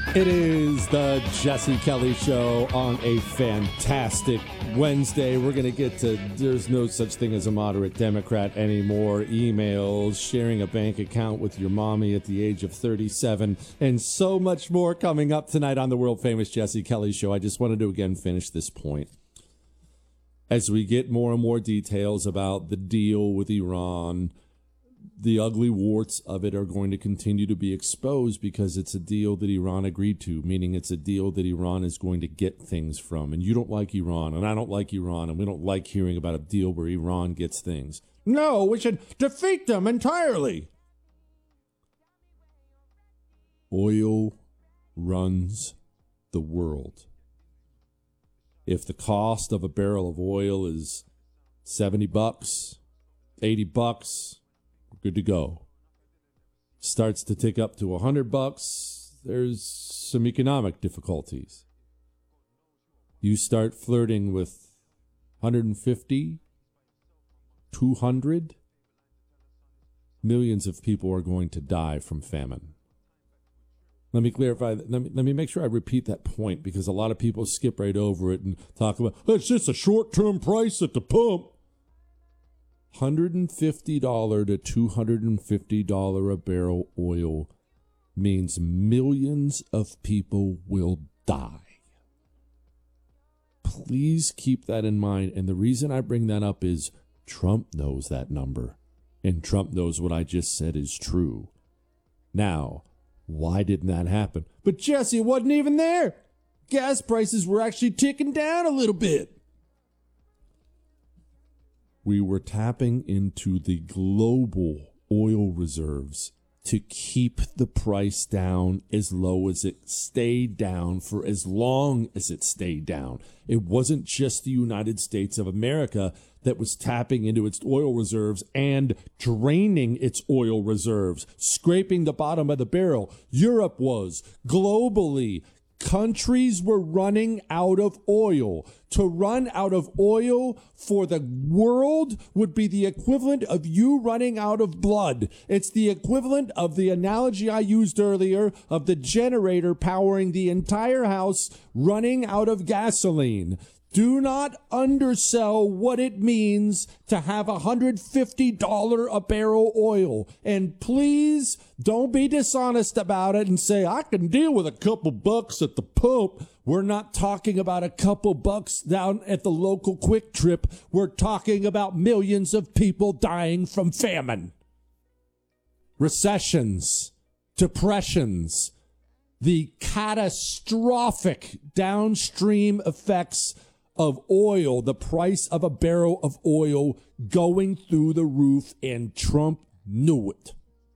It is the Jesse Kelly Show on a fantastic Wednesday. We're going to get to there's no such thing as a moderate Democrat anymore, emails, sharing a bank account with your mommy at the age of 37, and so much more coming up tonight on the world-famous Jesse Kelly Show. I just wanted to again finish this point. As we get more and more details about the deal with Iran, the ugly warts of it are going to continue to be exposed because it's a deal that Iran agreed to, meaning it's a deal that Iran is going to get things from. And you don't like Iran, and I don't like Iran, and we don't like hearing about a deal where Iran gets things. No, we should defeat them entirely. Oil runs the world. If the cost of a barrel of oil is $70, $80, good to go. Starts to tick up to $100, there's some economic difficulties. You start flirting with 150, 200, millions of people are going to die from famine. Let me clarify. Let me make sure I repeat that point, because a lot of people skip right over it and talk about, it's just a short-term price at the pump. $150 to $250 a barrel oil means millions of people will die. Please keep that in mind. And the reason I bring that up is Trump knows that number. And Trump knows what I just said is true. Now, why didn't that happen? But Jesse, it wasn't even there. Gas prices were actually ticking down a little bit. We were tapping into the global oil reserves to keep the price down as low as it stayed down for as long as it stayed down. It wasn't just the United States of America that was tapping into its oil reserves and draining its oil reserves, scraping the bottom of the barrel. Europe was. Globally, countries were running out of oil. To run out of oil for the world would be the equivalent of you running out of blood. It's the equivalent of the analogy I used earlier of the generator powering the entire house running out of gasoline. Do not undersell what it means to have $150 a barrel oil. And please don't be dishonest about it and say, I can deal with a couple bucks at the pump. We're not talking about a couple bucks down at the local Quick Trip. We're talking about millions of people dying from famine, recessions, depressions, the catastrophic downstream effects of oil, the price of a barrel of oil going through the roof, and Trump knew it.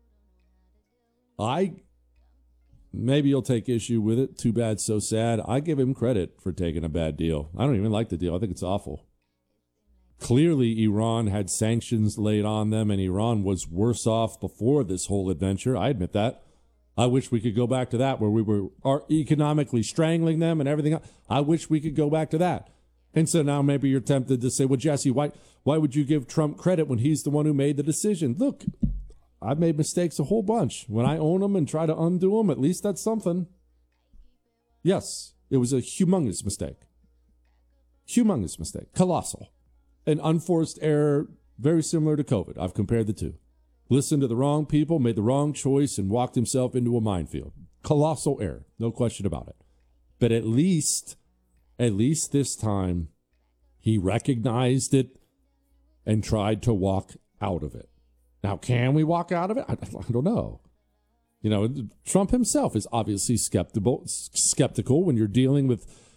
Maybe you'll take issue with it. Too bad, so sad. I give him credit for taking a bad deal. I don't even like the deal. I think it's awful. Clearly, Iran had sanctions laid on them, and Iran was worse off before this whole adventure. I admit that. I wish we could go back to that, where we were economically strangling them and everything else. I wish we could go back to that. And so now maybe you're tempted to say, well, Jesse, why would you give Trump credit when he's the one who made the decision? Look, I've made mistakes a whole bunch. When I own them and try to undo them, at least that's something. Yes, it was a humongous mistake. Humongous mistake. Colossal. An unforced error, very similar to COVID. I've compared the two. Listened to the wrong people, made the wrong choice, and walked himself into a minefield. Colossal error. No question about it. But at least this time, he recognized it and tried to walk out of it. Now, can we walk out of it? I don't know. You know, Trump himself is obviously skeptical when you're dealing with